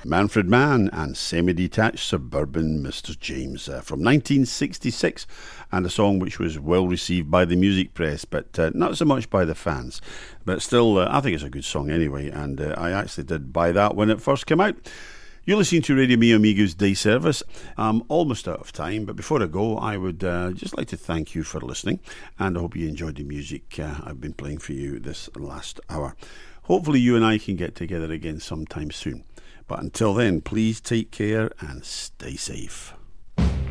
Manfred Mann and Semi-Detached Suburban Mr. James from 1966, and a song which was well received by the music press, but not so much by the fans. But still, I think it's a good song anyway, and I actually did buy that when it first came out. You're listening to Radio Me Amigos Day Service. I'm almost out of time, but before I go, I would just like to thank you for listening, and I hope you enjoyed the music I've been playing for you this last hour. Hopefully you and I can get together again sometime soon. But until then, please take care and stay safe.